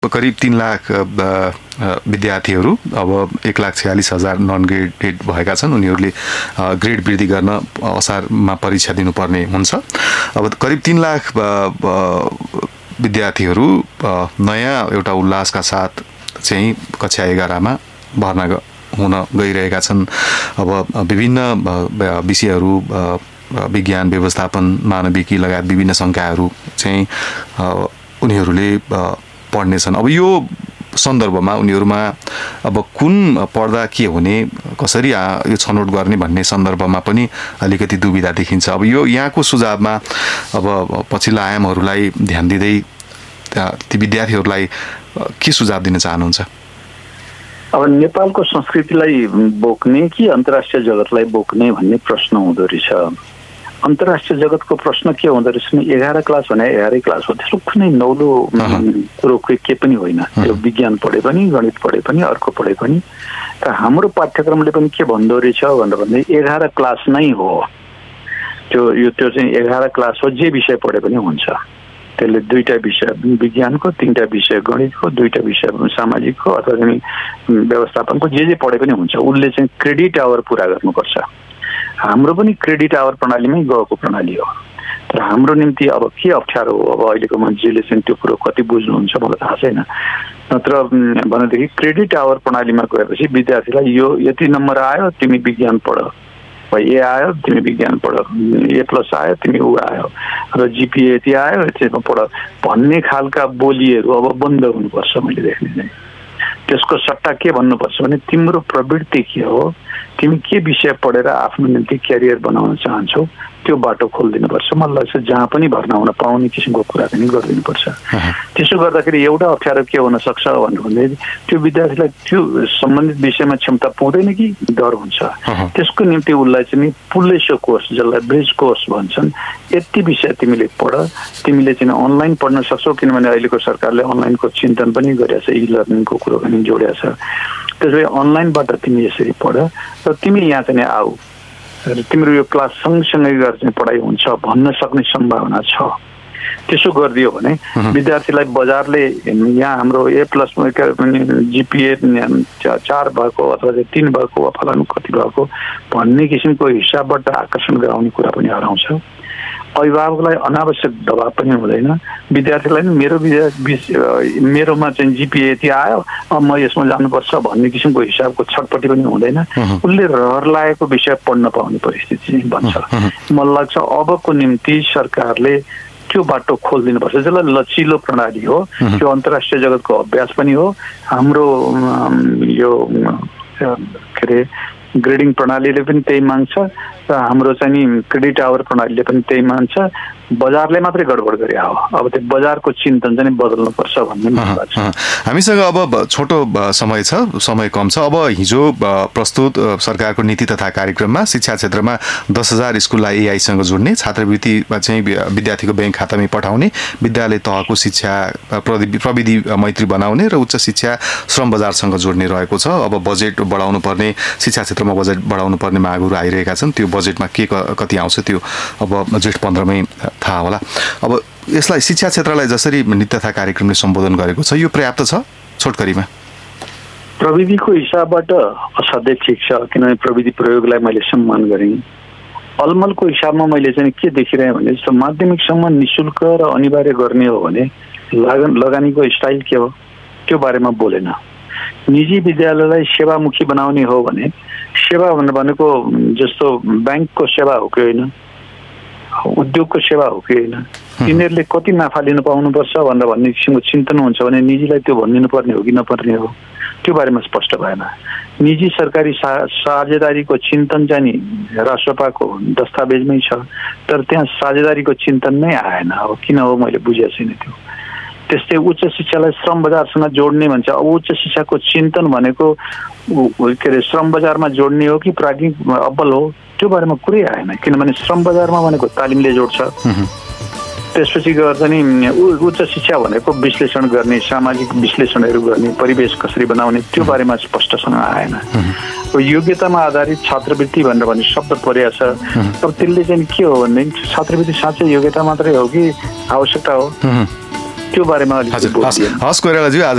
करिब 3 लाख विद्यार्थीहरू अब 1,46,000 नन ग्रेडेड भएका छन्। उनीहरूले ग्रेड वृद्धि गर्न असारमा परीक्षा दिनुपर्ने हुन्छ। अब करिब 3 लाख विद्यार्थीहरू नयाँ एउटा उल्लासका साथ चाहिँ कक्षा 11मा भर्ना हुन गइरहेका छन्। अब विभिन्न विषयहरू विज्ञान, व्यवस्थापन, मानविकी लगायत विभिन्न संकायहरू चाहिँ उनीहरूले पढ्नेछन्। अब यो सन्दर्भमा उनीहरूमा अब कुन पढ्दा के हुने, कसरी यो छनौट गर्ने भन्ने सन्दर्भमा पनि अलिकति दुविधा देखिन्छ। अब यो यहाँको सुझावमा अब पछिल्ला आयामहरूलाई ध्यान दिँदै ती विद्यार्थीहरूलाई के सुझाव दिन चाहनुहुन्छ? अब नेपालको संस्कृतिलाई बोक्ने कि अन्तर्राष्ट्रिय जगतलाई बोक्ने भन्ने प्रश्न हुँदो रहेछ। अन्तर्राष्ट्रिय जगतको प्रश्न के हुँदो रहेछ भने 11 क्लास भने 11 क्लास हो, त्यसको कुनै नौलो कुरो के पनि होइन। त्यो विज्ञान पढे पनि, गणित पढे पनि, अर्को पढे पनि। र हाम्रो पाठ्यक्रमले पनि के भन्दो रहेछ भन्दा 11 क्लास नै हो। त्यो चाहिँ 11 क्लास हो, जे विषय पढे पनि हुन्छ। त्यसले 2टा विषय विज्ञानको, 3टा विषय गणितको, 2टा विषय सामाजिकको अथवा चाहिँ व्यवस्थापनको, जे पढे पनि हुन्छ। उसले चाहिँ क्रेडिट आवर पूरा गर्नुपर्छ। हाम्रो पनि क्रेडिट आवर प्रणालीमै गएको प्रणाली हो। तर हाम्रो निम्ति अब के अप्ठ्यारो हो, अब अहिलेको मान्छेले चाहिँ त्यो कुरो कति बुझ्नुहुन्छ मलाई थाहा छैन। नत्र भनेदेखि क्रेडिट आवर प्रणालीमा गएपछि विद्यार्थीलाई यो यति नम्बर आयो तिमी विज्ञान पढ, ए आयो तिमी विज्ञान पढ, A+ आयो तिमी ऊ आयो, र GPA यति आयो यतिमा पढ भन्ने खालका बोलीहरू अब बन्द हुनुपर्छ। मैले देख्ने चाहिँ त्यसको सट्टा के भन्नुपर्छ भने तिम्रो प्रवृत्ति के हो, तिमी के विषय पढेर आफ्नो निम्ति क्यारियर बनाउन चाहन्छौ त्यो बाटो खोलिदिनुपर्छ। मलाई लाग्छ जहाँ पनि भर्ना हुन पाउने किसिमको कुराकानी गरिदिनुपर्छ। त्यसो गर्दाखेरि एउटा अप्ठ्यारो के हुन सक्छ भन्दा त्यो विद्यार्थीलाई त्यो सम्बन्धित विषयमा क्षमता पुग्दैन कि डर हुन्छ। त्यसको निम्ति उसलाई चाहिँ पुल्लेसो कोर्स, जसलाई ब्रिज कोर्स भन्छन्, यति विषय तिमीले पढ, तिमीले चाहिँ अनलाइन पढ्न सक्छौ। किनभने अहिलेको सरकारले अनलाइनको चिन्तन पनि गरेछ, ई-लर्निङको कुरो पनि जोडेको छ। त्यसैले अनलाइनबाट तिमी यसरी पढ र तिमी यहाँ चाहिँ आऊ र तिम्रो यो क्लास सँगसँगै गरेर चाहिँ पढाइ हुन्छ भन्न सक्ने सम्भावना छ। त्यसो गरिदियो भने विद्यार्थीलाई बजारले यहाँ हाम्रो A+ GPA 4 भएको अथवा 3 भएको वा फलानु कति भएको भन्ने किसिमको हिसाबबाट आकर्षण गराउने कुरा पनि हराउँछ। अभिभावकलाई अनावश्यक दबाव पनि हुँदैन। विद्यार्थीलाई मेरोमा चाहिँ GPA यति आयो अब म यसमा जानुपर्छ भन्ने किसिमको हिसाबको छटपट्टि पनि हुँदैन। उसले रहर लागेको विषय पढ्न पाउने परिस्थिति चाहिँ बन्छ। मलाई लाग्छ अबको निम्ति सरकारले त्यो बाटो खोलिदिनुपर्छ, जसलाई लचिलो प्रणाली हो। त्यो अन्तर्राष्ट्रिय जगतको अभ्यास पनि हो। हाम्रो यो के अरे ग्रेडिङ प्रणालीले पनि त्यही माग्छ र हाम्रो चाहिँ नि क्रेडिट आवर प्रणालीले पनि त्यही माग्छ। बजारले मात्रै गडबड गरे हो। अब त्यो बजारको चिन्तन चाहिँ बदल्नुपर्छ भन्ने मलाई लाग्छ। हामीसँग अब छोटो समय छ, समय कम छ। अब हिजो प्रस्तुत सरकारको नीति तथा कार्यक्रममा शिक्षा क्षेत्रमा 10,000 स्कुललाई AI सँग जोड्ने, छात्रवृत्ति चाहिँ विद्यार्थीको ब्याङ्क खातामै पठाउने, विद्यालय तहको शिक्षा प्रविधि मैत्री बनाउने र उच्च शिक्षा श्रम बजारसँग जोड्ने रहेको छ। अब बजेट बढाउनु पर्ने, शिक्षा क्षेत्रमा बजेट बढाउनु पर्ने मागहरू आइरहेका छन्। त्यो बजेटमा के कति आउँछ त्यो अब जेठ 15मै थाहा होला। अब यसलाई शिक्षा क्षेत्रलाई जसरी नीति तथा कार्यक्रमले सम्बोधन गरेको छ यो पर्याप्त छ? छोटकरीमा प्रविधिको हिसाबबाट असाध्यै ठिक छ, किनभने प्रविधि प्रयोगलाई मैले सम्मान गरेँ। अलमलको हिसाबमा मैले चाहिँ के देखिरहेँ भने जस्तो माध्यमिकसम्म निःशुल्क र अनिवार्य गर्ने हो भने लगानीको स्टाइल के हो त्यो बारेमा बोलेन। निजी विद्यालयलाई सेवामुखी बनाउने हो भने सेवा भनेको जस्तो ब्याङ्कको सेवा हो कि होइन, उद्योगको सेवा हो कि होइन, तिनीहरूले कति नाफा लिनु पाउनुपर्छ भन्ने किसिमको चिन्तन हुन्छ भने निजीलाई त्यो भनिदिनु पर्ने हो कि नपर्ने हो त्यो बारेमा स्पष्ट भएन। निजी सरकारी साझेदारीको चिन्तन चाहिँ नि राष्ट्रपाको दस्तावेजमै छ, तर त्यहाँ साझेदारीको चिन्तन नै आएन। अब किन हो मैले बुझेको छैन त्यो। त्यस्तै उच्च शिक्षालाई श्रम बजारसँग जोड्ने भन्छ। अब उच्च शिक्षाको चिन्तन भनेको के अरे श्रम बजारमा जोड्ने हो कि प्राज्ञिक अब्बल हो त्यो बारेमा कुरै आएन। किनभने श्रम बजारमा भनेको तालिमले जोड्छ, त्यसपछि गएर चाहिँ उच्च शिक्षा भनेको विश्लेषण गर्ने, सामाजिक विश्लेषणहरू गर्ने, परिवेश कसरी बनाउने त्यो बारेमा स्पष्टसँग आएन। योग्यतामा आधारित छात्रवृत्ति भनेर भन्ने शब्द परेको छ। तर त्यसले चाहिँ के हो भने छात्रवृत्ति साँच्चै योग्यता मात्रै हो कि आवश्यकता हो? त्यो बारेमा अलिकति हजुर हस् कोइरालाज्यू आज